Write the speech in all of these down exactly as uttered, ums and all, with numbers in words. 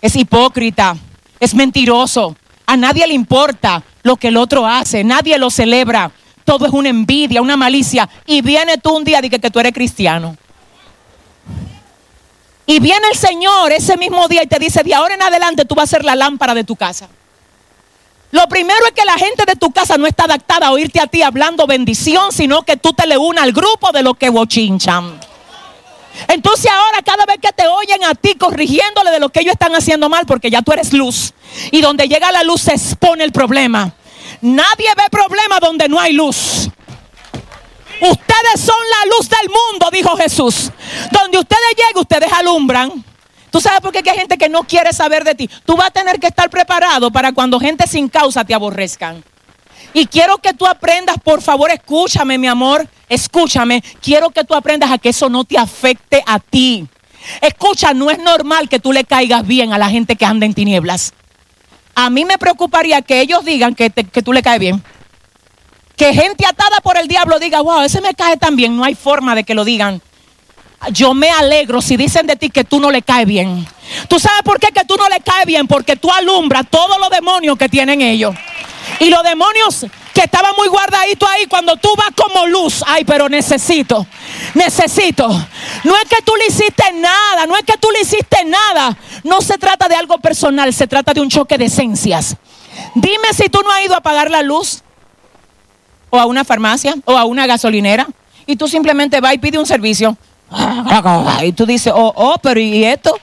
es hipócrita, es mentiroso. A nadie le importa lo que el otro hace, nadie lo celebra. Todo es una envidia, una malicia. Y viene tú un día y dices que tú eres cristiano. Y viene el Señor ese mismo día y te dice: de ahora en adelante tú vas a ser la lámpara de tu casa. Lo primero es que la gente de tu casa no está adaptada a oírte a ti hablando bendición, sino que tú te le unas al grupo de los que bochinchan. Entonces ahora cada vez que te oyen a ti corrigiéndole de lo que ellos están haciendo mal, porque ya tú eres luz, y donde llega la luz se expone el problema. Nadie ve problema donde no hay luz. Ustedes son la luz del mundo, dijo Jesús. Donde ustedes lleguen, ustedes alumbran. ¿Tú sabes por qué hay gente que no quiere saber de ti? Tú vas a tener que estar preparado para cuando gente sin causa te aborrezcan. Y quiero que tú aprendas, por favor, escúchame, mi amor, escúchame. Quiero que tú aprendas a que eso no te afecte a ti. Escucha, no es normal que tú le caigas bien a la gente que anda en tinieblas. A mí me preocuparía que ellos digan que, te, que tú le caes bien. Que gente atada por el diablo diga: wow, ese me cae tan bien. No hay forma de que lo digan. Yo me alegro si dicen de ti que tú no le caes bien. ¿Tú sabes por qué que tú no le caes bien? Porque tú alumbras todos los demonios que tienen ellos. Y los demonios que estaban muy guardaditos ahí, cuando tú vas como luz, ay, pero necesito, necesito. No es que tú le hiciste nada, no es que tú le hiciste nada. No se trata de algo personal, se trata de un choque de esencias. Dime si tú no has ido a pagar la luz, o a una farmacia, o a una gasolinera, y tú simplemente vas y pides un servicio. Y tú dices: oh, oh, pero ¿y esto?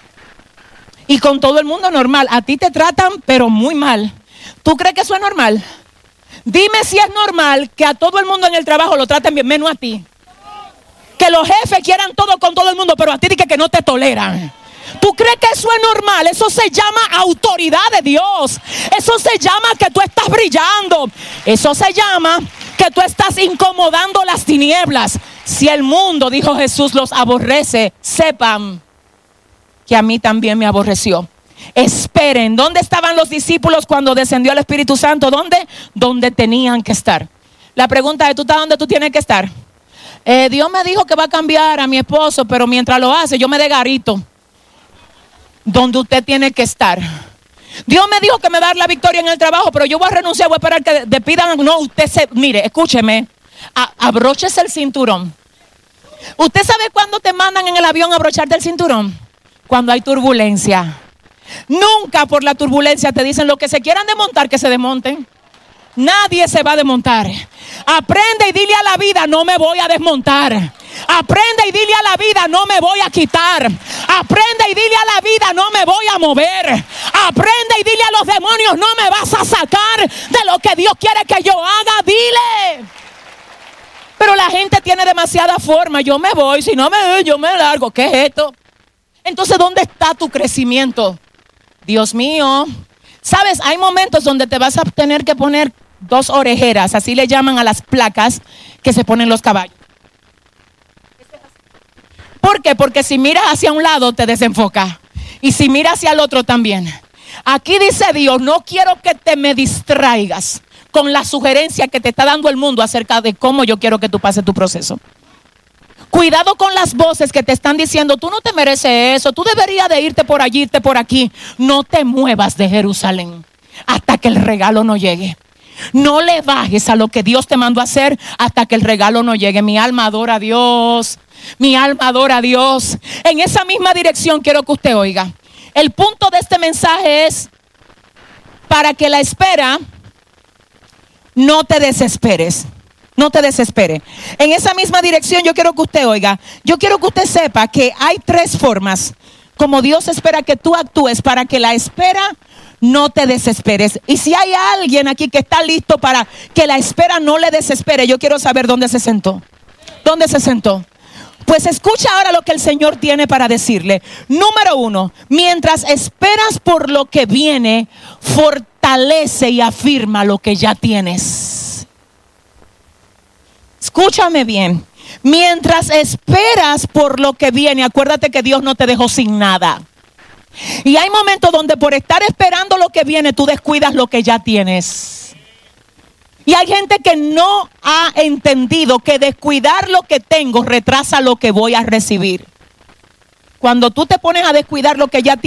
Y con todo el mundo normal. A ti te tratan pero muy mal. ¿Tú crees que eso es normal? Dime si es normal que a todo el mundo en el trabajo lo traten bien, menos a ti. Que los jefes quieran todo con todo el mundo, pero a ti dicen que no te toleran. ¿Tú crees que eso es normal? Eso se llama autoridad de Dios. Eso se llama que tú estás brillando. Eso se llama que tú estás incomodando las tinieblas. Si el mundo, dijo Jesús, los aborrece, sepan que a mí también me aborreció. Esperen. ¿Dónde estaban los discípulos cuando descendió el Espíritu Santo? ¿Dónde? Donde tenían que estar. La pregunta es: ¿tú estás donde tú tienes que estar? Eh, Dios me dijo que va a cambiar a mi esposo, pero mientras lo hace yo me desgarito. Donde usted tiene que estar. Dios me dijo que me va a dar la victoria en el trabajo, pero yo voy a renunciar, voy a esperar que despidan. No, usted se, mire, escúcheme, a, abróchese el cinturón. ¿Usted sabe cuándo te mandan en el avión a abrocharte el cinturón? Cuando hay turbulencia. Nunca por la turbulencia te dicen: lo que se quieran desmontar, que se desmonten. Nadie se va a desmontar. Aprende y dile a la vida: no me voy a desmontar. Aprende y dile a la vida: no me voy a quitar. Aprende y dile a la vida: no me voy a mover. Aprende y dile a los demonios: no me vas a sacar de lo que Dios quiere que yo haga. Dile. Pero la gente tiene demasiada forma. Yo me voy, si no me voy, yo me largo. ¿Qué es esto? Entonces, ¿dónde está tu crecimiento? Dios mío. Sabes, hay momentos donde te vas a tener que poner dos orejeras, así le llaman a las placas que se ponen los caballos. ¿Por qué? Porque si miras hacia un lado te desenfoca, y si miras hacia el otro también. Aquí dice Dios: no quiero que te me distraigas con la sugerencia que te está dando el mundo acerca de cómo yo quiero que tú pases tu proceso. Cuidado con las voces que te están diciendo: tú no te mereces eso, tú deberías de irte por allí, irte por aquí. No te muevas de Jerusalén hasta que el regalo no llegue. No le bajes a lo que Dios te mandó a hacer hasta que el regalo no llegue. Mi alma adora a Dios. Mi alma adora a Dios. En esa misma dirección quiero que usted oiga. El punto de este mensaje es: para que la espera no te desesperes. No te desespere. En esa misma dirección yo quiero que usted oiga. Yo quiero que usted sepa que hay tres formas como Dios espera que tú actúes para que la espera no te desesperes. Y si hay alguien aquí que está listo para que la espera no le desespere, yo quiero saber dónde se sentó. ¿Dónde se sentó? Pues escucha ahora lo que el Señor tiene para decirle. Número uno, mientras esperas por lo que viene, fortalece y afirma lo que ya tienes. Escúchame bien. Mientras esperas por lo que viene, acuérdate que Dios no te dejó sin nada. Y hay momentos donde por estar esperando lo que viene, tú descuidas lo que ya tienes. Y hay gente que no ha entendido que descuidar lo que tengo retrasa lo que voy a recibir. Cuando tú te pones a descuidar lo que ya tienes,